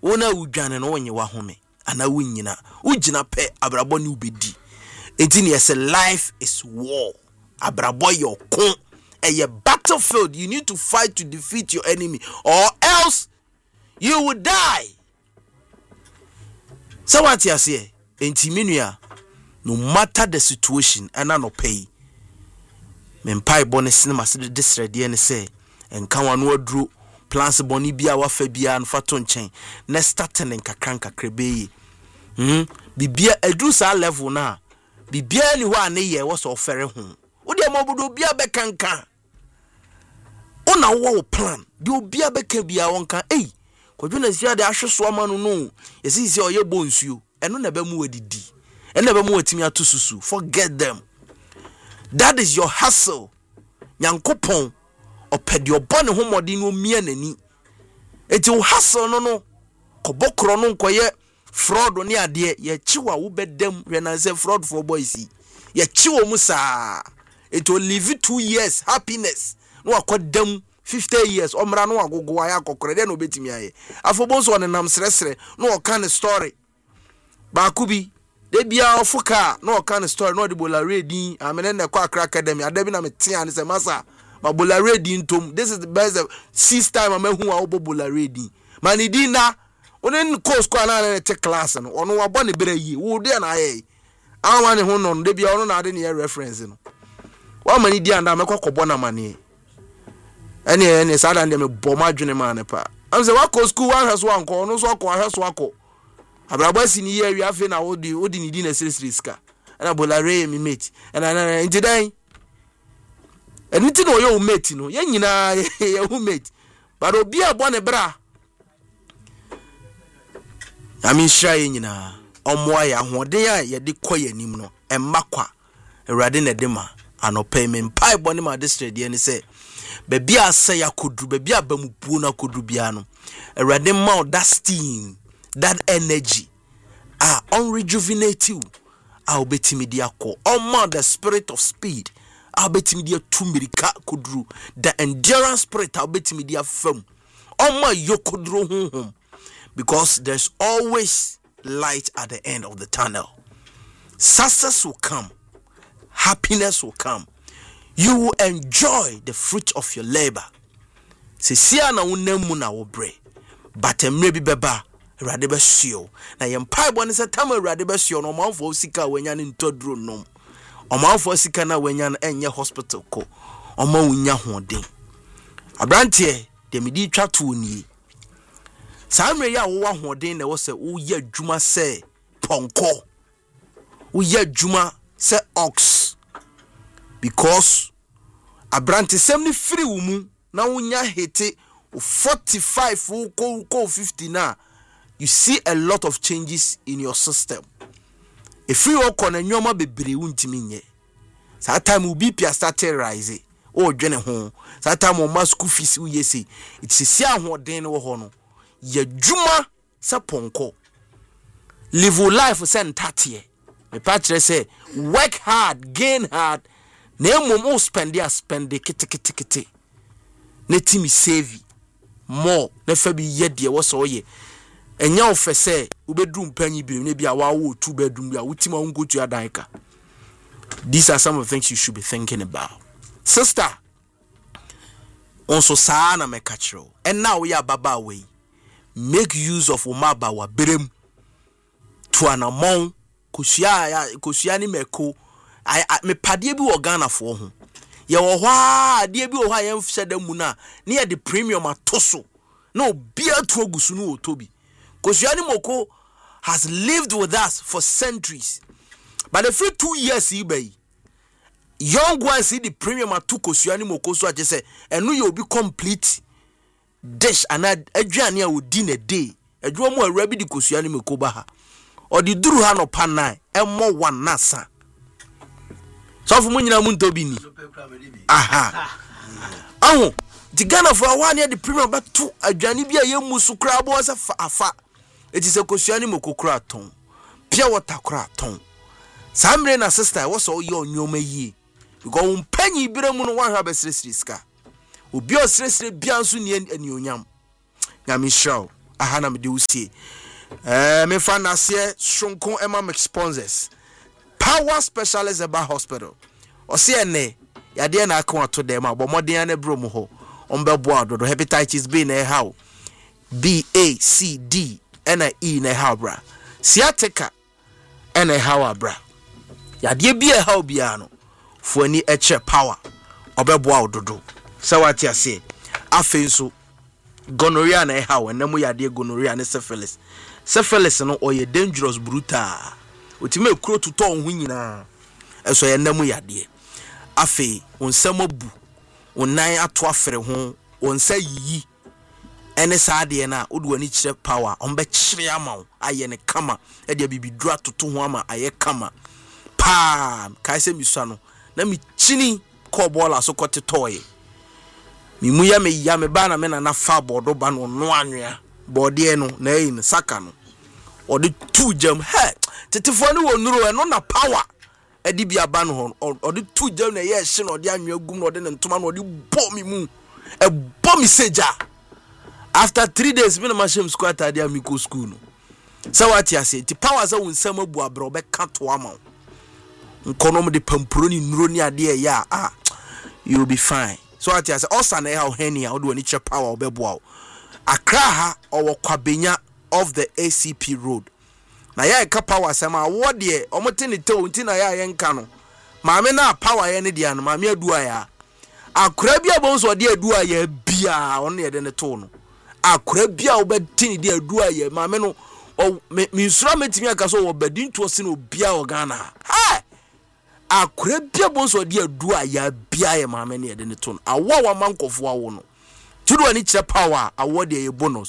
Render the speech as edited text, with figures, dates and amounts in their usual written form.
wona udwane no wonye wa home ana wunyina ugina pe abrabo ne ubedi enti ne say life is war abrabo your kon a battlefield. You need to fight to defeat your enemy or else you will die. So what you say enti menua no matter the situation and no pay mempai bonus na mase this ready ne say enka wano aduro plans boni bia wa fa bia no fato nchen na starting nkakranka krebe bibia aduru sa level na bibia ni ho ane ye wo so ofere ho wo de mobudo bia bekanka ona wo plan de obia beka bia wonka kwadwo na sia de ahweso ama no yesi si oye bonsuo eno na ba mu wadidi eno na ba mu watimi atosusu forget them. That is your hustle. Nyankopon opedi obone homodi no mia nani. Eti wo hustle no kobokro no nkoye fraud oni ade ye chiwa wo bedam hwe na say fraud for boys ye chiwo mu saa it will live 2 years happiness no akodam 50 years omra no agogo aya kokore de no betimi aye afobonso on nam sresre no o kan story ba kubi de bia ofuka no o kan story no de bola reading amene na kwa Accra Academy adabi na metia ne se masa ma bola reading ntom this is the best 6 time amahu a obobola reading manidi na onen course kwa na te class no ono wabo ne bere yi wo de na aye anwa ne ho no de bia ono na ade ne reference no wa manidi anda mekwakobo na mane ene sada ndem bo madwene man pa am say wa ko school wa hweso anko no so ko hweso akọ abrabasi ni ye wi afi na odi ni di na seriously ska na bolare mi mate na ntidan enti no yo mate no ye nyina ye hu mate but obi abo ne bra ami sha ye nyina omoa ya hoden a ye de koye nim no emmakwa awrade na de ma anopa me mpai bone ma district ye ni say baby asa ya kodru baby abamupuo na kodru bia no awrade ma that steam that energy unrejuvenate you obetimi dia ko ma the spirit of speed obetimi dia tumirika kodru the endurance spirit obetimi dia fam ma yokodru honhom because there's always light at the end of the tunnel. Success will come, happiness will come. You will enjoy the fruit of your labor. Sesia na unemu na wobre, but maybe beba radebe sio. Na yempai boni se tama radebe sio no manfo sika wenya ni ntodro nom. Omanfo sika na wenya na enye hospital ko. Oma unya hoden. Abrantie de midi twa to ni. Samre ya wo hoden na wo se wo ye adwuma se ponko. Wo ye adwuma se ox. Because abrantie semni free wumu na wonya hete 45 ko 50 na you see a lot of changes in your system. If you work on a nyoma bebre wuntimi nye. Sa time will be pia started rising. O dwene ho. Sa time o ma school fees wo yesi. It is sia hoden wo ho no. Ye dwuma sa ponko. Live your life say ntatie. Me patre say work hard, gain hard. Na emom spend kete. Na timi save more. Na fa bi ye de wo so ye. Enya ofe say ubedrum panyi bi na bia wa wo 2 bedroom bia wutima ungotu adanka. These are some of the things you should be thinking about. Sister, also sana me kachiro. And now we are baba way. Make use of umaba wa berem to an among kusia ni meko. I me padie bi wo Ghana for ho. Ye wo hwa adie bi wo hwa ye mfse da mu na ne ye de premium atoso. No bia to ogusu no otobi. Kusia ni moko has lived with us for centuries. But the free 2 years he be young ones see the premium atu kusia ni moko so aje say enu ye obi complete dish and aduane a wodi na day adwo mo awrabi di kusia ni moko ba ha. O di duru ha no pa 9 emo 1 nasa. So for munyina munto bi ni. Aha. Aho, the Ghana for one year the premium but 2 aduane bia ye musu kra bo se afa. It is a kusiani moko kra ton. Pia water kra ton. Samre na sister was all your nyoma yi. Because penny biremu no wa besresri ska. Obi osresre bia nso ni onyam. Nyame show. aha na me de usie me fa na se shonko ema sponsors Power Specialist Eba Hospital ose ene yade na aka wato dem abomoden na bro mu ho ombebo adodo hepatitis B na how B A C D na E na how bra sciatica na how abra yade bia how bia no fuani eche power obebo adodo se wati ase afenso gonorrhea na how enemu yade gonorrhea ne syphilis no oye dangerous brutal otime ekuro tuto ho nyina eso enemu yade afe onsam abu onan ato afere ho onsa yiyi ene saade na odwani kire power ombe kire ama aye ne kama e dia bibidru atoto ho ama aye kama pa kaise misua no na mi chini ko bola so kote toy mi muya me ya me ba na me na fa bodo ba no no anwea bode no na yin saka no ode tu jam he tetifo ne wonuro no na power edi bia ba no ho ode tu jam na ye hye no ode anwea gum no ode ne ntoma no ode bo mi mu e bo mi seja after 3 days me na mashem squat ade amiko school no so what you say ti power za wonsam abu abro be kato ama nkonom de pampuro ni nuro ni ade ya you'll be fine. So what you say osa na how henia ode wani che power obebo Accra ha owo kwabenya of the ACP road na ya ka power sama wo de omote ne tew nti na ya yenka no maame na power ye ne dia no maame adua ya akura bia bonso de adua ya bia on ye de ne to no akura bia obetini de adua ya maame no mi nsura metimi aka so wo badin to se no bia o Ghana ha akura bia bonso de adua ya bia ya maame ne ye de ne to no awo wa mankofo awo no tudo ani kire power award ye bonus